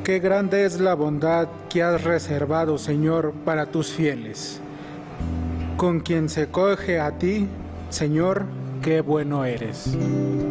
Qué grande es la bondad que has reservado, Señor, para tus fieles. Con quien se coge a ti, Señor, qué bueno eres.